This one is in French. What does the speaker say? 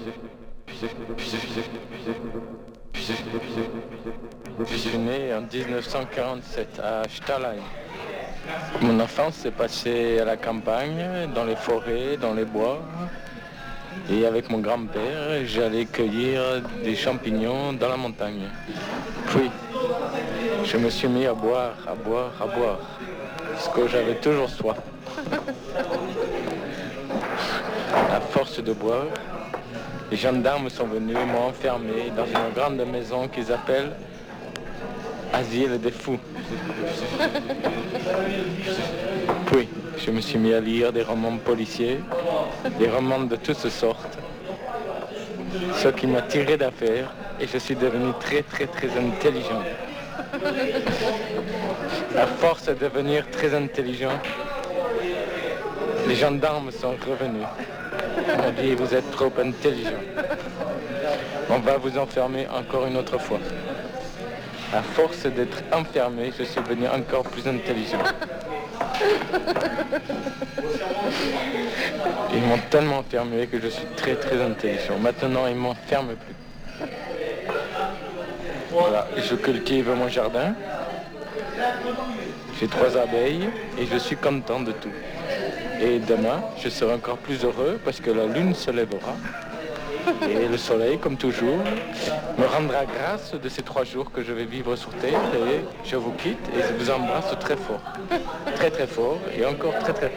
Je suis né en 1947 à Stalag. Mon enfance s'est passée à la campagne, dans les forêts, dans les bois. Et avec mon grand-père, j'allais cueillir des champignons dans la montagne. Puis, je me suis mis à boire, parce que j'avais toujours soif. À force de boire, les gendarmes sont venus m'ont enfermé dans une grande maison qu'ils appellent Asile des fous. Puis, je me suis mis à lire des romans policiers, des romans de toutes sortes, ce qui m'a tiré d'affaire et je suis devenu très intelligent. À force de devenir très intelligent, les gendarmes sont revenus. On m'a dit, vous êtes trop intelligent. On va vous enfermer encore une autre fois. À force d'être enfermé, je suis devenu encore plus intelligent. Ils m'ont tellement enfermé que je suis très intelligent. Maintenant, ils ne m'enferment plus. Voilà, je cultive mon jardin. J'ai 3 abeilles et je suis content de tout. Et demain, je serai encore plus heureux parce que la lune se lèvera. Et le soleil, comme toujours, me rendra grâce de ces 3 jours que je vais vivre sur Terre. Et je vous quitte et je vous embrasse très fort. Très fort et encore très fort.